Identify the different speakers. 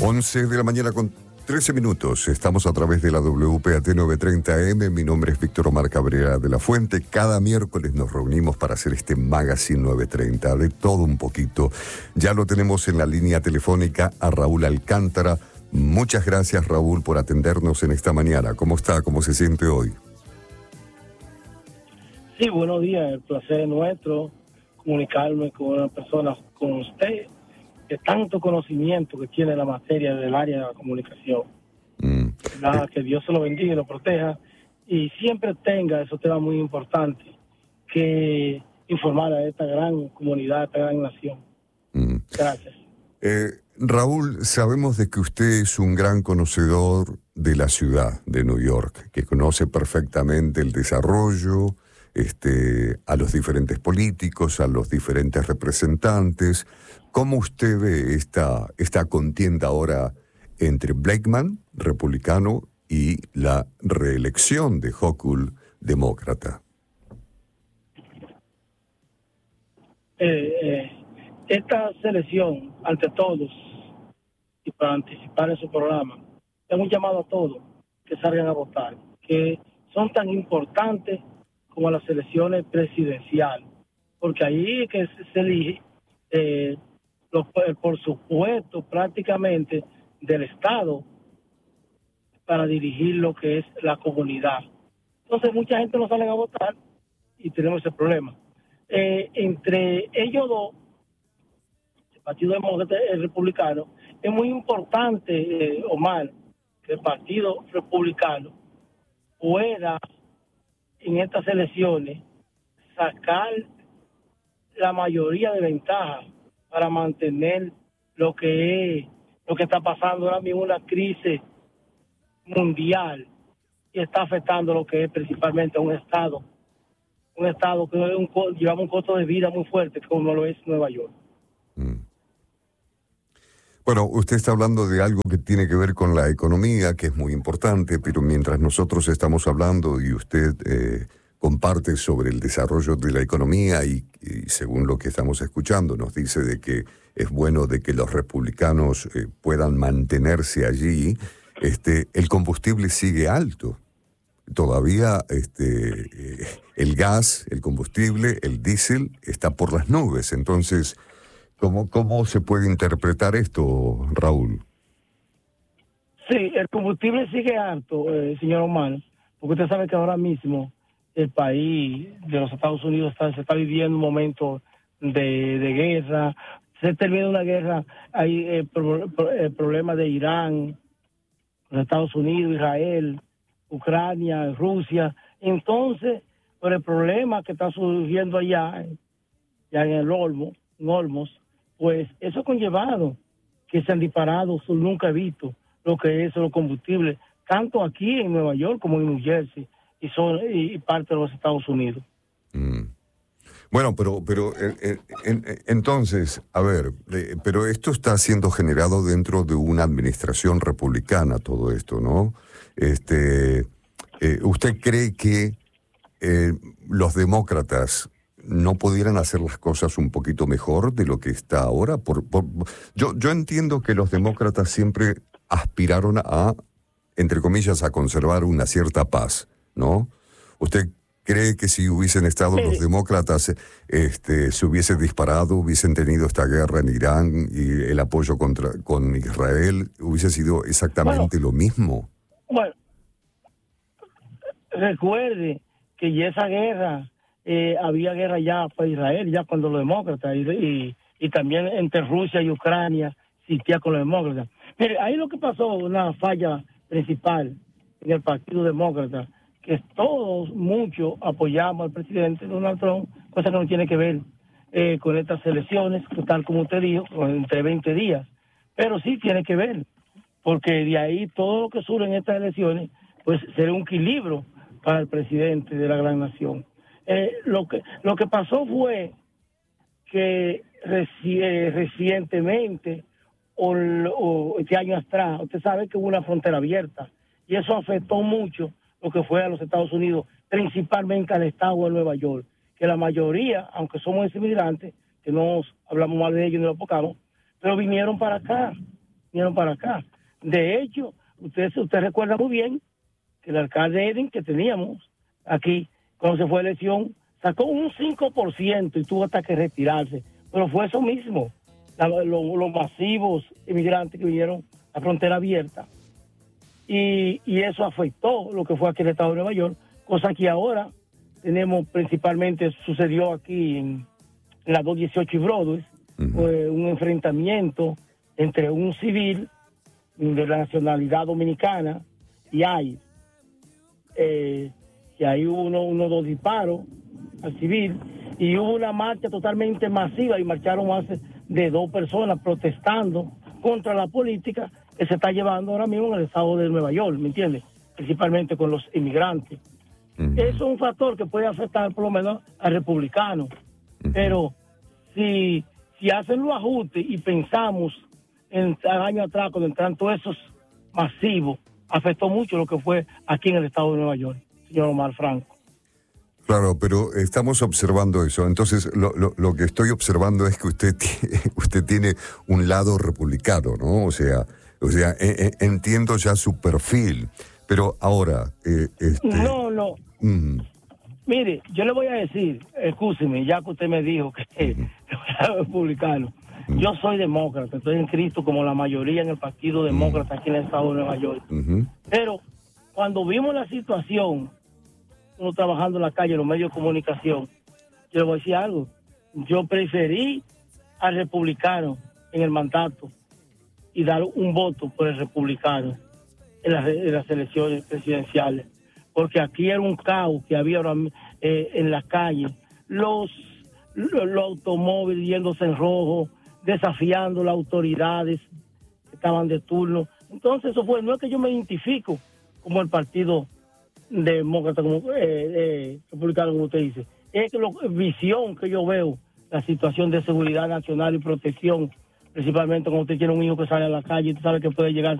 Speaker 1: 11 de la mañana con 13 minutos. Estamos a través de la WPAT 930M. Mi nombre es Víctor Omar Cabrera de la Fuente. Cada miércoles nos reunimos para hacer este Magazine 930, de todo un poquito. Ya lo tenemos en la línea telefónica a Raúl Alcántara. Muchas gracias, Raúl, por atendernos en esta mañana. ¿Cómo está? ¿Cómo se siente hoy?
Speaker 2: Sí, buenos días. El placer es nuestro comunicarme con una persona, con usted, de tanto conocimiento que tiene la materia del área de la comunicación. Que Dios se lo bendiga y lo proteja y siempre tenga esos temas muy importantes que informar a esta gran comunidad, a esta gran nación. Gracias.
Speaker 1: Raúl, sabemos de que usted es un gran conocedor de la ciudad de New York, que conoce perfectamente el desarrollo, a los diferentes políticos, a los diferentes representantes. ¿Cómo usted ve esta contienda ahora entre Blakeman, republicano, y la reelección de Hochul, demócrata?
Speaker 2: Esta selección, ante todos, y para anticipar en su programa, es un llamado a todos que salgan a votar, que son tan importantes como las elecciones presidenciales, porque ahí es que se elige por supuesto prácticamente del Estado para dirigir lo que es la comunidad. Entonces mucha gente no sale a votar y tenemos ese problema. Entre ellos dos, el Partido Demócrata y el Republicano, es muy importante, Omar, que el Partido Republicano pueda en estas elecciones sacar la mayoría de ventajas para mantener lo que está pasando ahora mismo, una crisis mundial, y está afectando lo que es principalmente a un estado que lleva un costo de vida muy fuerte como lo es Nueva York.
Speaker 1: Bueno, usted está hablando de algo que tiene que ver con la economía, que es muy importante, pero mientras nosotros estamos hablando y usted comparte sobre el desarrollo de la economía y según lo que estamos escuchando nos dice de que es bueno de que los republicanos puedan mantenerse allí, el combustible sigue alto. Todavía el gas, el combustible, el diésel está por las nubes. Entonces, ¿cómo se puede interpretar esto, Raúl?
Speaker 2: Sí, el combustible sigue alto, señor Omar, porque usted sabe que ahora mismo el país de los Estados Unidos se está viviendo un momento de guerra. Se termina una guerra, hay el problema de Irán, los Estados Unidos, Israel, Ucrania, Rusia. Entonces, por el problema que está surgiendo allá, ya en Olmos, pues eso ha conllevado que se han disparado, nunca he visto lo que es los combustibles, tanto aquí en Nueva York como en New Jersey y parte de los Estados Unidos.
Speaker 1: Bueno, pero entonces, a ver, pero esto está siendo generado dentro de una administración republicana, todo esto, ¿no? ¿Usted cree que los demócratas no pudieran hacer las cosas un poquito mejor de lo que está ahora? Yo entiendo que los demócratas siempre aspiraron a, entre comillas, a conservar una cierta paz, ¿no? ¿Usted cree que si hubiesen estado los demócratas, se hubiese disparado, hubiesen tenido esta guerra en Irán y el apoyo con Israel, hubiese sido exactamente lo mismo?
Speaker 2: Bueno, recuerde que ya esa guerra, había guerra ya para Israel, ya cuando los demócratas, y también entre Rusia y Ucrania existía con los demócratas. Mire, ahí lo que pasó, una falla principal en el Partido Demócrata, que todos, muchos, apoyamos al presidente Donald Trump, cosa que no tiene que ver con estas elecciones, tal como usted dijo, entre 20 días. Pero sí tiene que ver, porque de ahí todo lo que surge en estas elecciones, pues será un equilibrio para el presidente de la gran nación. Lo que pasó fue que recientemente, o este año atrás, usted sabe que hubo una frontera abierta, y eso afectó mucho lo que fue a los Estados Unidos, principalmente al estado de Nueva York, que la mayoría, aunque somos inmigrantes, que no hablamos mal de ellos ni lo pocamos, pero vinieron para acá vinieron para acá. De hecho, usted recuerda muy bien que el alcalde Eden que teníamos aquí, cuando se fue a elección, sacó un 5% y tuvo hasta que retirarse. Pero fue eso mismo, los masivos inmigrantes que vinieron a la frontera abierta. Y eso afectó lo que fue aquí en el estado de Nueva York, cosa que ahora tenemos principalmente, sucedió aquí en la 218 y Broadway, un enfrentamiento entre un civil de la nacionalidad dominicana y hay que hay dos disparos al civil y hubo una marcha totalmente masiva y marcharon más de 2 personas protestando contra la política que se está llevando ahora mismo en el estado de Nueva York, ¿me entiendes? Principalmente con los inmigrantes. Eso es un factor que puede afectar por lo menos al republicano, pero si hacen los ajustes y pensamos en años atrás cuando entraron todos esos masivos, afectó mucho lo que fue aquí en el estado de Nueva York, señor Omar Franco.
Speaker 1: Claro, pero estamos observando eso. Entonces, lo que estoy observando es que usted tiene un lado republicano, ¿no? O sea, entiendo ya su perfil, pero ahora...
Speaker 2: No. Mire, yo le voy a decir, escúcheme, ya que usted me dijo que era republicano. Yo soy demócrata, estoy inscrito como la mayoría en el partido demócrata aquí en el estado de Nueva York. Pero cuando vimos la situación, uno trabajando en la calle, en los medios de comunicación, yo le voy a decir algo. Yo preferí al republicano en el mandato y dar un voto por el republicano en las elecciones presidenciales. Porque aquí era un caos que había ahora, en la calle. Los automóviles yéndose en rojo, desafiando las autoridades que estaban de turno. Entonces eso fue, no es que yo me identifico como el partido demócrata, como republicano, como usted dice, es que la visión que yo veo, la situación de seguridad nacional y protección, principalmente cuando usted tiene un hijo que sale a la calle, usted sabe que puede llegar